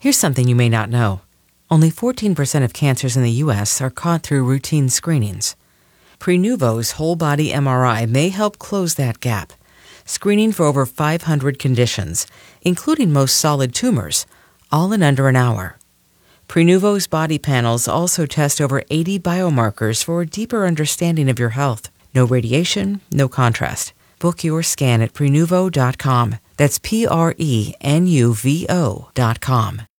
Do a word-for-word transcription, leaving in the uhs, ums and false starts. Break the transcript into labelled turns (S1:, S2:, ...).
S1: Here's something you may not know. Only fourteen percent of cancers in the U S are caught through routine screenings. Prenuvo's whole-body M R I may help close that gap, screening for over five hundred conditions, including most solid tumors, all in under an hour. Prenuvo's body panels also test over eighty biomarkers for a deeper understanding of your health. No radiation, no contrast. Book your scan at Prenuvo dot com. That's P R E N U V O dot com.